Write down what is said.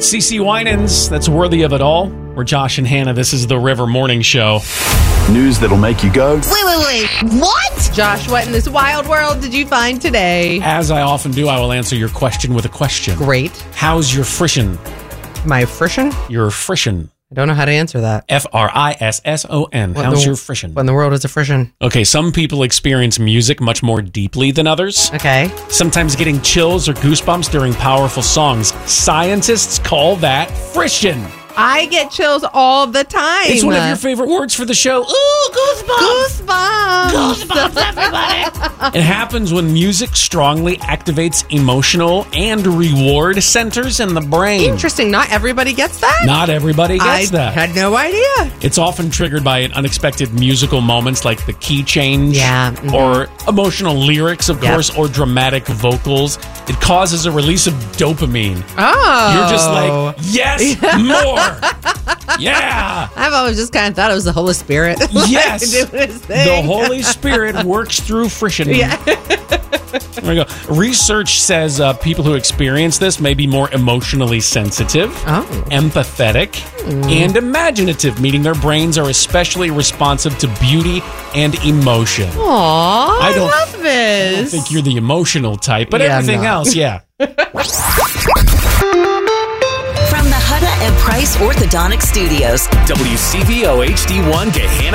CeCe Winans, that's Worthy of It All. We're Josh and Hannah. This is the River Morning Show. News that'll make you go, Wait. What? Josh, what in this wild world did you find today? As I often do, I will answer your question with a question. Great. How's your frisson? My frisson? Your frisson. I don't know how to answer that. Frisson. How's your frisson? What in the world is a frisson? Okay, some people experience music much more deeply than others. Okay. Sometimes getting chills or goosebumps during powerful songs. Scientists call that frisson. I get chills all the time. It's one of your favorite words for the show. Ooh, goosebumps. Goosebumps, everybody. It happens when music strongly activates emotional and reward centers in the brain. Interesting. Not everybody gets that? Not everybody gets that. I had no idea. It's often triggered by unexpected musical moments like the key change. Yeah. Or emotional lyrics, of course, or dramatic vocals. It causes a release of dopamine. Oh. You're just like, yes, more. Yeah. I've always just kind of thought it was the Holy Spirit. Yes. Doing his thing. The Holy Spirit works through frisson. Yeah. There we go. Research says people who experience this may be more emotionally sensitive, empathetic, and imaginative, meaning their brains are especially responsive to beauty and emotion. Aww, I love I this. don't think you're the emotional type, but Yeah, everything else, yeah. From the Hutta and Price Orthodontic Studios, WCVO HD1 Gahanna.